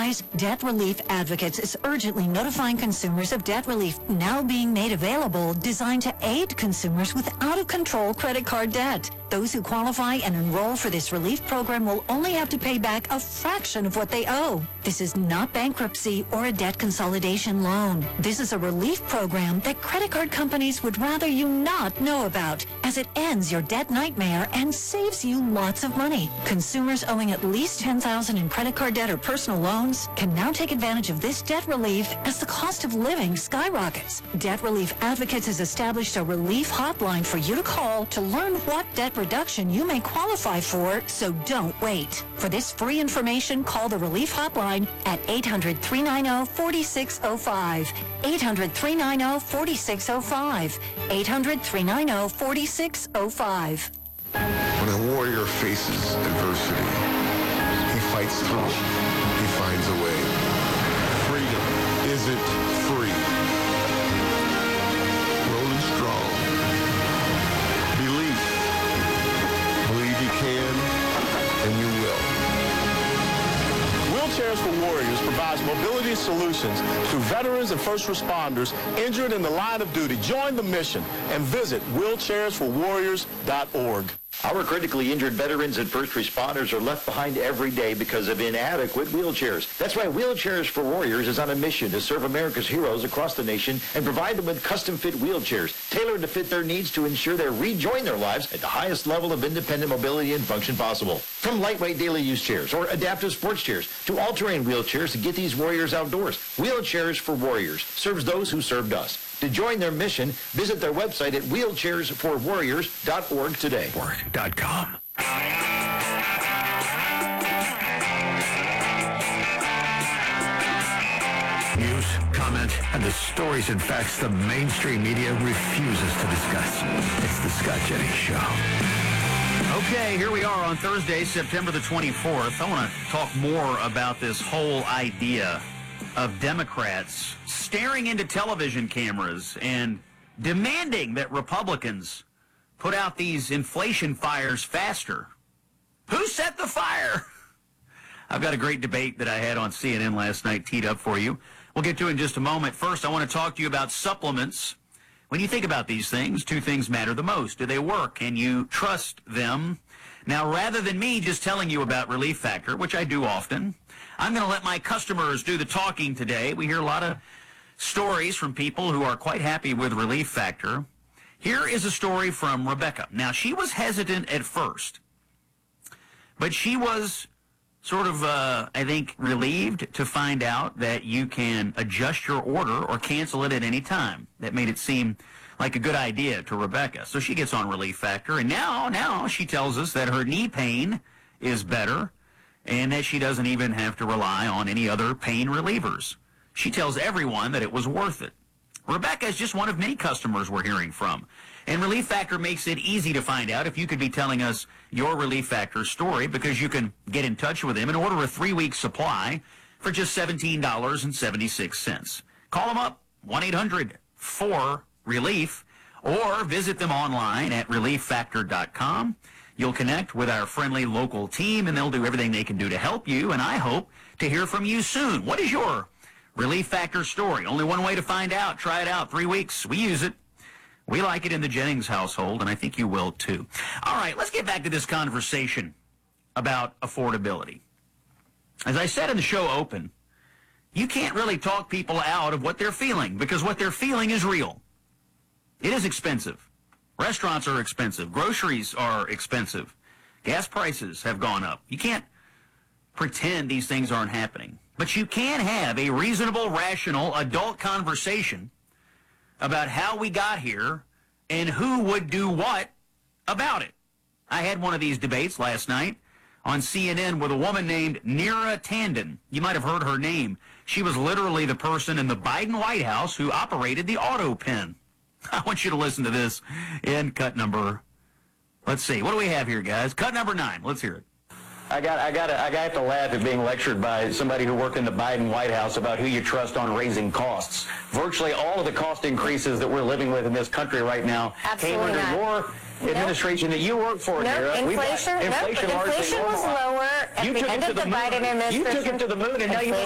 Guys, Debt Relief Advocates is urgently notifying consumers of debt relief now being made available, designed to aid consumers with out-of-control credit card debt. Those who qualify and enroll for this relief program will only have to pay back a fraction of what they owe. This is not bankruptcy or a debt consolidation loan. This is a relief program that credit card companies would rather you not know about, as it ends your debt nightmare and saves you lots of money. Consumers owing at least $10,000 in credit card debt or personal loans can now take advantage of this debt relief as the cost of living skyrockets. Debt Relief Advocates has established a relief hotline for you to call to learn what debt reduction you may qualify for, so don't wait. For this free information, call the relief hotline at 800-390-4605. 800-390-4605. 800-390-4605. When a warrior faces adversity, he fights through. He finds a way. Freedom isn't free. Rolling strong. Belief. Believe you can, and you will. Wheelchairs for Warriors provides mobility solutions to veterans and first responders injured in the line of duty. Join the mission and visit wheelchairsforwarriors.org. Our critically injured veterans and first responders are left behind every day because of inadequate wheelchairs. That's why Wheelchairs for Warriors is on a mission to serve America's heroes across the nation and provide them with custom-fit wheelchairs tailored to fit their needs to ensure they rejoin their lives at the highest level of independent mobility and function possible. From lightweight daily use chairs or adaptive sports chairs to all-terrain wheelchairs to get these warriors outdoors, Wheelchairs for Warriors serves those who served us. To join their mission, visit their website at wheelchairsforwarriors.org today. Org.com. News, comment, and the stories and facts the mainstream media refuses to discuss. It's the Scott Jennings Show. Okay, here we are on Thursday, September the 24th. I want to talk more about this whole idea of Democrats staring into television cameras and demanding that Republicans put out these inflation fires faster. Who set the fire? I've got a great debate that I had on CNN last night teed up for you. We'll get to it in just a moment. First, I want to talk to you about supplements. When you think about these things, two things matter the most. Do they work? Can you trust them? Now, rather than me just telling you about Relief Factor, which I do often, I'm going to let my customers do the talking today. We hear a lot of stories from people who are quite happy with Relief Factor. Here is a story from Rebecca. Now, she was hesitant at first, but she was sort of, I think, relieved to find out that you can adjust your order or cancel it at any time. That made it seem like a good idea to Rebecca. So she gets on Relief Factor, and now she tells us that her knee pain is better and that she doesn't even have to rely on any other pain relievers. She tells everyone that it was worth it. Rebecca is just one of many customers we're hearing from. And Relief Factor makes it easy to find out if you could be telling us your Relief Factor story, because you can get in touch with them and order a 3-week supply for just $17.76. Call them up, 1-800-4RELIEF, or visit them online at relieffactor.com. You'll connect with our friendly local team, and they'll do everything they can do to help you, and I hope to hear from you soon. What is your Relief Factor story? Only one way to find out. Try it out. 3 weeks. We use it. We like it in the Jennings household, and I think you will too. All right, let's get back to this conversation about affordability. As I said in the show open, you can't really talk people out of what they're feeling, because what they're feeling is real. It is expensive. Restaurants are expensive. Groceries are expensive. Gas prices have gone up. You can't pretend these things aren't happening. But you can have a reasonable, rational, adult conversation about how we got here and who would do what about it. I had one of these debates last night on CNN with a woman named Neera Tanden. You might have heard her name. She was literally the person in the Biden White House who operated the auto pen. I want you to listen to this in cut number, let's see, what do we have here, guys? Cut number 9. Let's hear it. I have to laugh at being lectured by somebody who worked in the Biden White House about who you trust on raising costs. Virtually all of the cost increases that we're living with in this country right now came under your administration that you worked for, Neera. Inflation was lower at the end of the Biden administration. You took it to the moon, and now you